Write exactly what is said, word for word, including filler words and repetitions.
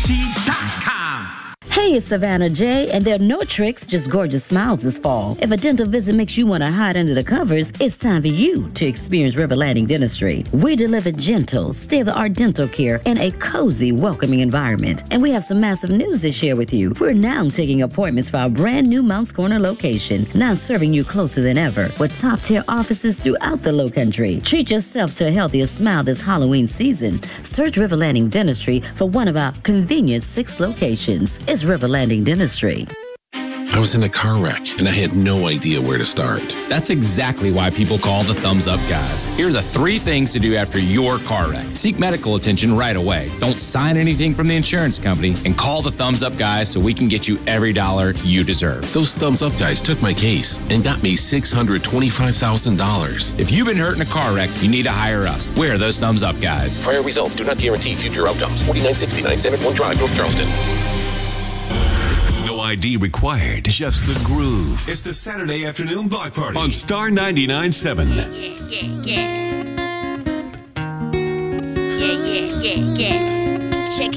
C dot com. Hey, it's Savannah J, and there are no tricks, just gorgeous smiles this fall. If a dental visit makes you want to hide under the covers, it's time for you to experience River Landing Dentistry. We deliver gentle, state-of-the-art dental care in a cozy, welcoming environment. And we have some massive news to share with you. We're now taking appointments for our brand new Mounts Corner location, now serving you closer than ever, with top-tier offices throughout the low country. Treat yourself to a healthier smile this Halloween season. Search River Landing Dentistry for one of our convenient six locations. It's River Landing Dentistry. I was in a car wreck, and I had no idea where to start. That's exactly why people call the Thumbs Up Guys. Here are the three things to do after your car wreck. Seek medical attention right away. Don't sign anything from the insurance company, and call the Thumbs Up Guys so we can get you every dollar you deserve. Those Thumbs Up Guys took my case and got me six hundred twenty-five thousand dollars. If you've been hurt in a car wreck, you need to hire us. We're those Thumbs Up Guys. Prior results do not guarantee future outcomes. forty-nine sixty-nine Senate one Drive, North Charleston. No I D required, just the groove. It's the Saturday afternoon block party on Star ninety-nine point seven. Yeah, yeah, yeah. Yeah, yeah, yeah, yeah.